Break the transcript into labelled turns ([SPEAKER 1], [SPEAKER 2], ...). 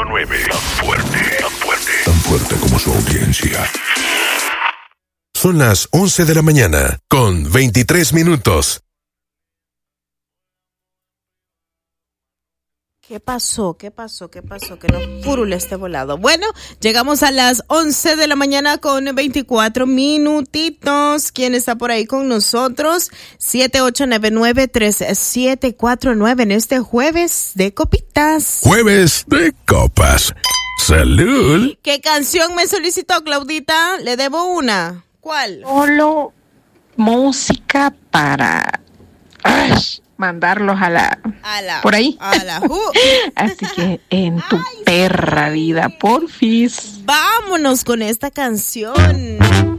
[SPEAKER 1] 94.9. Tan fuerte, tan fuerte. Tan fuerte como su audiencia. Son las 11 de la mañana, con 23 minutos.
[SPEAKER 2] ¿Qué pasó? Que nos furule este volado. Bueno, llegamos a las 11 de la mañana con 24 minutitos. ¿Quién está por ahí con nosotros? 7899-3749 en este jueves de copitas.
[SPEAKER 1] Jueves de copas. ¡Salud!
[SPEAKER 2] ¿Qué canción me solicitó, Claudita? Le debo una. ¿Cuál?
[SPEAKER 3] Solo música para mandarlos a la por ahí. Así que en tu perra vida, porfis.
[SPEAKER 2] Vámonos con esta canción.